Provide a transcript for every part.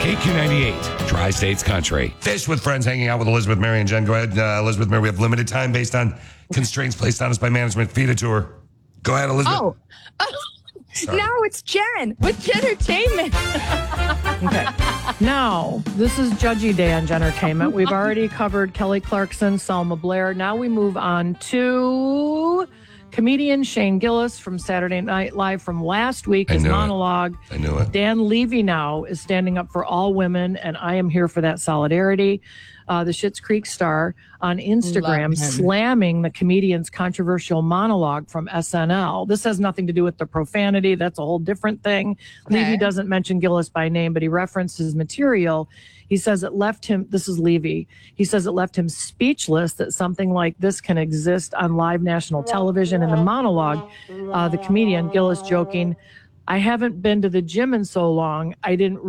KQ98, Tri-States Country. Fish with Friends, hanging out with Elizabeth, Mary, and Jen. Go ahead, Elizabeth, Mary. We have limited time based on constraints placed on us by management. Feed it to her. Go ahead, Elizabeth. Oh. Now it's Jen with Jentertainment. Okay. Now, this is Judgy Day on Jentertainment. We've already covered Kelly Clarkson, Selma Blair. Now we move on to comedian Shane Gillis from Saturday Night Live from last week. His monologue. I knew it. Dan Levy now is standing up for all women, and I am here for that solidarity. The Schitt's Creek star on Instagram slamming the comedian's controversial monologue from SNL. This has nothing to do with the profanity. That's a whole different thing. Okay. Levy doesn't mention Gillis by name, but he references material. He says it left him, this is Levy, he says it left him speechless that something like this can exist on live national television. In the monologue, the comedian Gillis joking, "I haven't been to the gym in so long, I didn't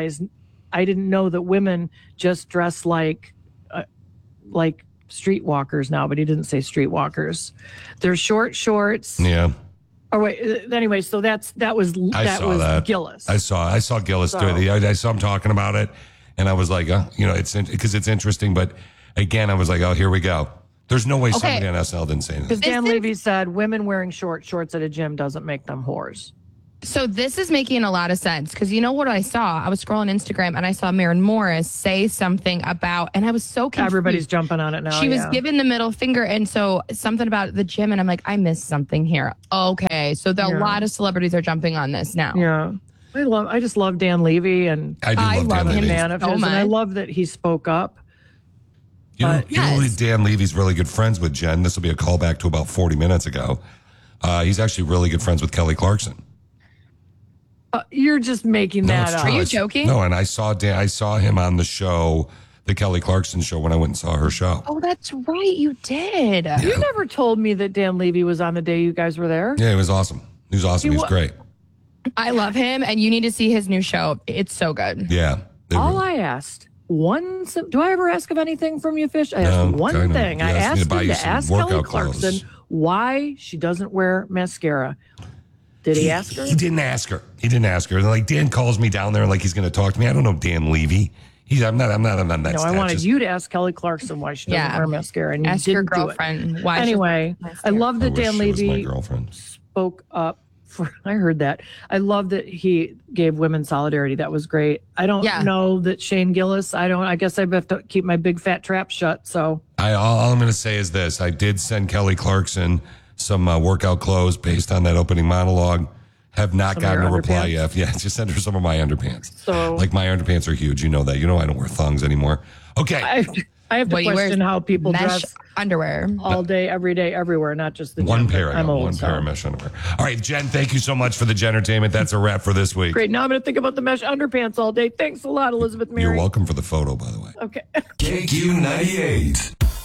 know that women just dress like streetwalkers now," but he didn't say streetwalkers. They're short shorts. Yeah. Oh wait. Anyway, so that was Gillis. I saw Gillis do it. I saw him talking about it, and I was like, it's because it's interesting. But again, I was like, oh, here we go. There's no way somebody on SNL didn't say anything. Because Dan Levy said women wearing short shorts at a gym doesn't make them whores. So this is making a lot of sense because you know what I saw? I was scrolling Instagram and I saw Maren Morris say something about, and I was so confused. Everybody's jumping on it now. She was giving the middle finger, and so something about the gym, and I'm like, I missed something here. Okay, so a lot of celebrities are jumping on this now. Yeah, I just love Dan Levy, and I love Dan Levy. Man of his, and I love that he spoke up. You know who Dan Levy's really good friends with, Jen? This will be a callback to about 40 minutes ago. He's actually really good friends with Kelly Clarkson. You're just making that up. Are you joking? No, and I saw him on the show, the Kelly Clarkson show, when I went and saw her show. Oh, that's right. You did. Yeah. You never told me that Dan Levy was on the day you guys were there. Yeah, he was awesome. He was awesome. He was great. I love him, and you need to see his new show. It's so good. Yeah. I asked do I ever ask of anything from you, Fish? I asked one thing. I asked him to ask Kelly Clarkson why she doesn't wear mascara. Did he ask her? He didn't ask her. Like, Dan calls me down there like he's going to talk to me. I don't know Dan Levy. I'm not that. No, I wanted you to ask Kelly Clarkson why she doesn't wear mascara. And ask your girlfriend why. Anyway, I love that Dan Levy my girlfriend. spoke up. I heard that. I love that he gave women solidarity. That was great. I don't know that Shane Gillis. I guess I have to keep my big fat trap shut. So all I'm going to say is this: I did send Kelly Clarkson some workout clothes based on that opening monologue. Have not gotten a reply yet. Yeah, just send her some of my underpants. So, like, my underpants are huge. You know that. You know I don't wear thongs anymore. Okay. I have to question how people dress underwear all day, every day, everywhere, not just the one gym. pair. One pair of mesh underwear. All right, Jen, thank you so much for the Jentertainment. That's a wrap for this week. Great. Now I'm going to think about the mesh underpants all day. Thanks a lot, Elizabeth Mary. You're welcome for the photo, by the way. Okay. KQ98.